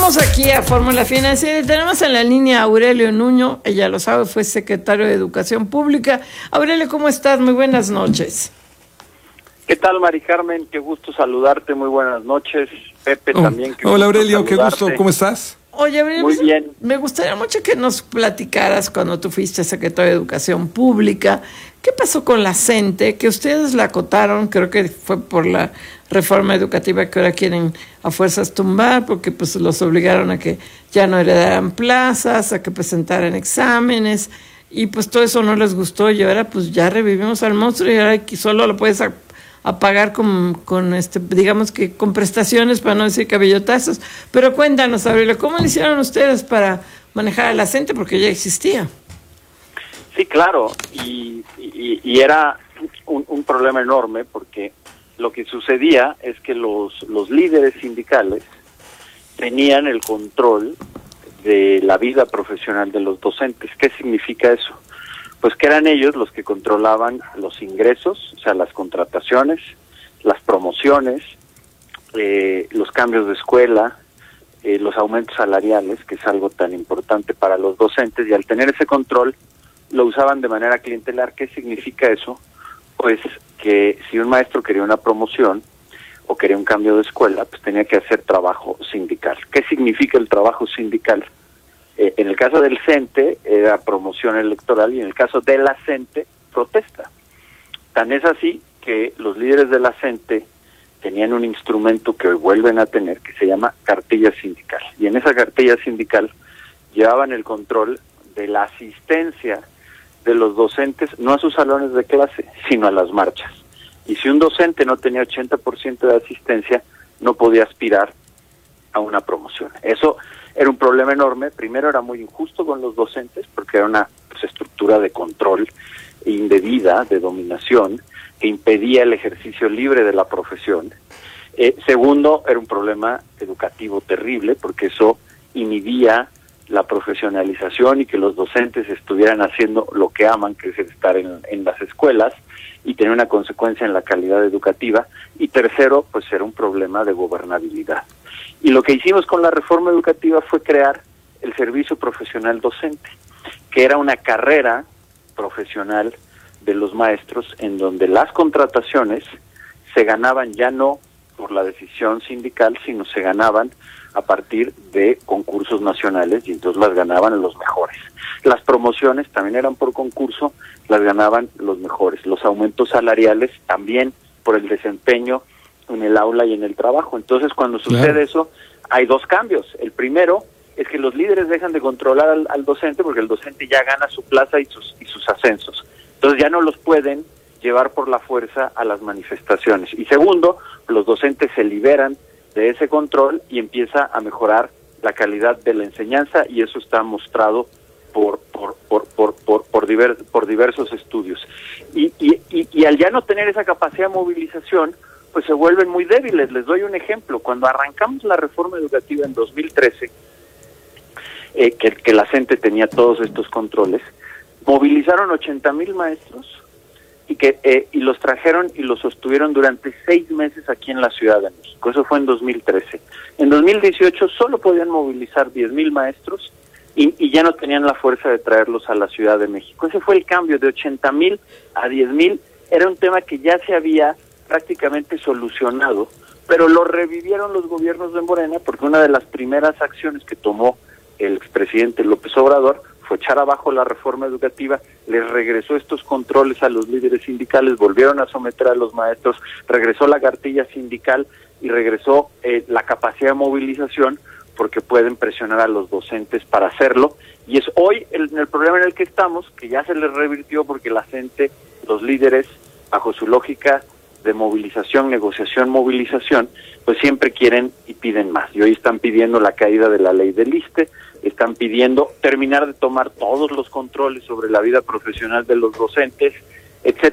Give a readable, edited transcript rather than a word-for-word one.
Regresamos aquí a Fórmula Financiera y tenemos en la línea a Aurelio Nuño, ella lo sabe, fue secretario de Educación Pública. Aurelio, ¿cómo estás? Muy buenas noches. ¿Qué tal, Mari Carmen? Qué gusto saludarte, muy buenas noches. Pepe también. Hola Aurelio, qué gusto, ¿cómo estás? Oye, Aurelio, muy bien. Me gustaría mucho que nos platicaras cuando tú fuiste secretario de Educación Pública. ¿Qué pasó con la CENTE? Que ustedes la acotaron, creo que fue por la reforma educativa que ahora quieren a fuerzas tumbar, porque pues los obligaron a que ya no heredaran plazas, a que presentaran exámenes, y pues todo eso no les gustó, y ahora pues ya revivimos al monstruo, y ahora solo lo puedes pagar con digamos que con prestaciones, para no decir cabellotazos. Pero cuéntanos, Aurelio, ¿cómo le hicieron ustedes para manejar a la CENTE? Porque ya existía. Sí, claro, y era un problema enorme, porque lo que sucedía es que los líderes sindicales tenían el control de la vida profesional de los docentes. ¿Qué significa eso? Pues que eran ellos los que controlaban los ingresos, o sea, las contrataciones, las promociones, los cambios de escuela, los aumentos salariales, que es algo tan importante para los docentes, y al tener ese control lo usaban de manera clientelar. ¿Qué significa eso? Pues que si un maestro quería una promoción o quería un cambio de escuela, pues tenía que hacer trabajo sindical. ¿Qué significa el trabajo sindical? En el caso del CENTE era promoción electoral, y en el caso de la CENTE, protesta. Tan es así que los líderes de la CENTE tenían un instrumento que hoy vuelven a tener, que se llama cartilla sindical. Y en esa cartilla sindical llevaban el control de la asistencia de los docentes, no a sus salones de clase, sino a las marchas. Y si un docente no tenía 80% de asistencia, no podía aspirar a una promoción. Eso era un problema enorme. Primero, era muy injusto con los docentes, porque era una estructura de control indebida, de dominación, que impedía el ejercicio libre de la profesión. Segundo, era un problema educativo terrible, porque eso inhibía la profesionalización y que los docentes estuvieran haciendo lo que aman, que es estar en las escuelas, y tener una consecuencia en la calidad educativa. Y tercero, pues era un problema de gobernabilidad. Y lo que hicimos con la reforma educativa fue crear el servicio profesional docente, que era una carrera profesional de los maestros, en donde las contrataciones se ganaban ya no por la decisión sindical, sino se ganaban a partir de concursos nacionales, y entonces las ganaban los mejores. Las promociones también eran por concurso, las ganaban los mejores. Los aumentos salariales también por el desempeño en el aula y en el trabajo. Entonces, cuando sucede eso, hay dos cambios. El primero es que los líderes dejan de controlar al docente, porque el docente ya gana su plaza y sus ascensos. Entonces ya no los pueden llevar por la fuerza a las manifestaciones. Y segundo, los docentes se liberan de ese control y empieza a mejorar la calidad de la enseñanza, y eso está mostrado por diversos estudios. Y al ya no tener esa capacidad de movilización, pues se vuelven muy débiles. Les doy un ejemplo. Cuando arrancamos la reforma educativa en 2013, que la CENTE tenía todos estos controles, movilizaron 80,000 maestros y los trajeron y los sostuvieron durante 6 meses aquí en la Ciudad de México. Eso fue en 2013. En 2018 solo podían movilizar 10,000 maestros y ya no tenían la fuerza de traerlos a la Ciudad de México. Ese fue el cambio de 80,000 a 10,000. Era un tema que ya se había prácticamente solucionado, pero lo revivieron los gobiernos de Morena, porque una de las primeras acciones que tomó el expresidente López Obrador fue echar abajo la reforma educativa, les regresó estos controles a los líderes sindicales, volvieron a someter a los maestros, regresó la cartilla sindical y regresó la capacidad de movilización, porque pueden presionar a los docentes para hacerlo. Y es hoy el problema en el que estamos, que ya se les revirtió, porque la gente, los líderes, bajo su lógica de movilización, negociación, movilización, pues siempre quieren y piden más. Y hoy están pidiendo la caída de la ley del ISSSTE, están pidiendo terminar de tomar todos los controles sobre la vida profesional de los docentes, etcétera.